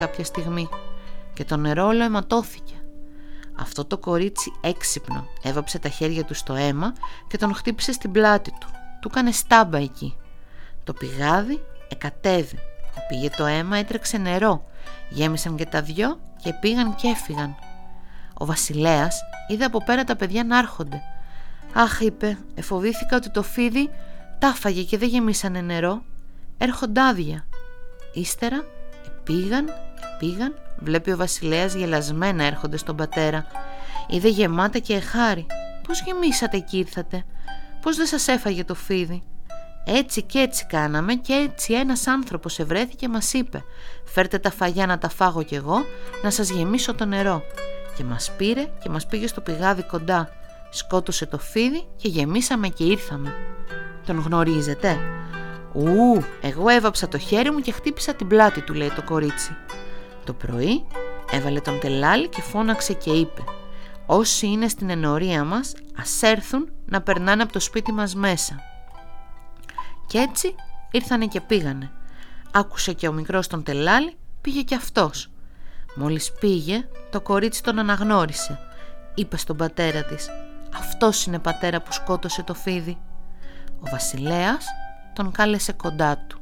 κάποια στιγμή και το νερό όλο αιματώθηκε. Αυτό το κορίτσι έξυπνο έβαψε τα χέρια του στο αίμα και τον χτύπησε στην πλάτη του. Του έκανε στάμπα εκεί. Το πηγάδι εκατέβη. Πήγε το αίμα, έτρεξε νερό. Γέμισαν και τα δυο και πήγαν και έφυγαν. Ο βασιλέας είδε από πέρα τα παιδιά να έρχονται. «Αχ», είπε, «εφοβήθηκα ότι το φίδι τα φάγε και δεν γεμίσανε νερό. Έρχονται άδεια». Ύστερα πήγαν. Βλέπει ο βασιλέας γελασμένα έρχονται στον πατέρα. Είδε γεμάτα και εχάρη. «Πώς γεμίσατε και ήρθατε? Πώς δεν σας έφαγε το φίδι?» «Έτσι και έτσι κάναμε και έτσι ένας άνθρωπος ευρέθηκε και μας είπε, φέρτε τα φαγιά να τα φάγω κι εγώ, να σας γεμίσω το νερό. Και μας πήρε και μας πήγε στο πηγάδι κοντά. Σκότωσε το φίδι και γεμίσαμε και ήρθαμε». «Τον γνωρίζετε?» Εγώ έβαψα το χέρι μου και χτύπησα την πλάτη του», λέει το κορίτσι. Το πρωί έβαλε τον τελάλι και φώναξε και είπε, «Όσοι είναι στην ενορία μας ας έρθουν να περνάνε από το σπίτι μας μέσα». Και έτσι ήρθανε και πήγανε. Άκουσε και ο μικρός τον τελάλι, πήγε και αυτός. Μόλις πήγε, το κορίτσι τον αναγνώρισε. Είπε στον πατέρα της, «Αυτός είναι, πατέρα, που σκότωσε το φίδι». Ο βασιλέας τον κάλεσε κοντά του.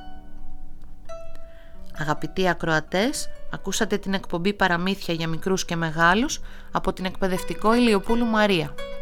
Αγαπητοί ακροατές, ακούσατε την εκπομπή Παραμύθια για μικρούς και μεγάλους από την εκπαιδευτικό Ηλιοπούλου Μαρία.